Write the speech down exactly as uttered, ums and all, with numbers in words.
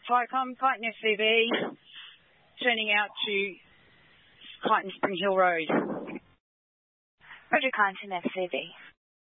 Viacom, Kyneton S C V, turning out to Kyneton Spring Hill Road. Roger, Kyneton S C V.